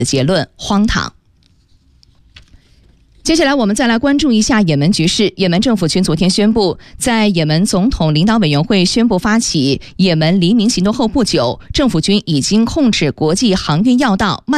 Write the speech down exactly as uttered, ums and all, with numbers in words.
结论荒唐。接下来我们再来关注一下也门局势。也门政府军昨天宣布，在也门总统领导委员会宣布发起也门黎明行动后不久，政府军已经控制国际航运要道